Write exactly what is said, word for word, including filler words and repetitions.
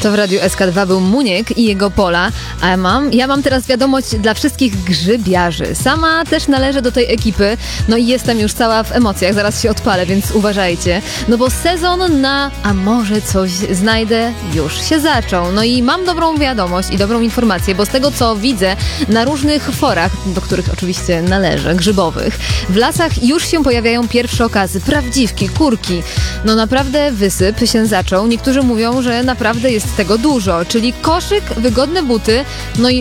To w Radiu S K dwa był Muniek i jego Pola, a ja mam, ja mam teraz wiadomość dla wszystkich grzybiarzy. Sama też należę do tej ekipy, no i jestem już cała w emocjach, zaraz się odpalę, więc uważajcie. No bo sezon na a może coś znajdę już się zaczął. No i mam dobrą wiadomość i dobrą informację, bo z tego co widzę na różnych forach, do których oczywiście należę, grzybowych, w lasach już się pojawiają pierwsze okazy, prawdziwki, kurki. No naprawdę wysyp się zaczął. Niektórzy mówią, że naprawdę jest tego dużo, czyli koszyk, wygodne buty, no i